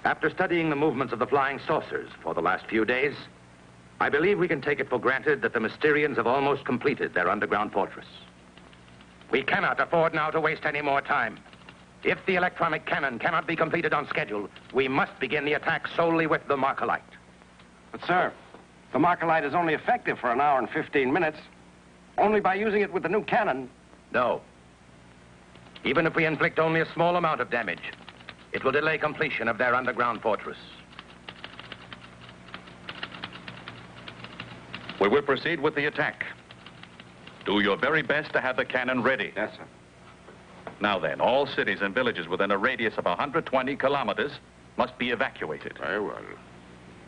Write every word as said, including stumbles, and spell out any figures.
After studying the movements of the flying saucers for the last few days, I believe we can take it for granted that the Mysterians have almost completed their underground fortress. We cannot afford now to waste any more time. If the electronic cannon cannot be completed on schedule, we must begin the attack solely with the Markalite. But, sir, the Markalite is only effective for an hour and fifteen minutes. Only by using it with the new cannon. No. Even if we inflict only a small amount of damage, it will delay completion of their underground fortress. We will proceed with the attack. Do your very best to have the cannon ready. Yes, sir. Now then, all cities and villages within a radius of one hundred twenty kilometers must be evacuated. Very well.